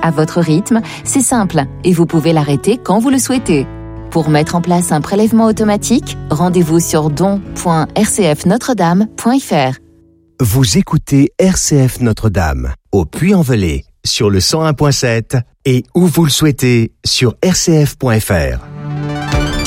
à votre rythme, c'est simple et vous pouvez l'arrêter quand vous le souhaitez. Pour mettre en place un prélèvement automatique, rendez-vous sur don.rcfnotredame.fr. Vous écoutez RCF Notre-Dame, au Puy-en-Velay, sur le 101.7 et où vous le souhaitez, sur rcf.fr.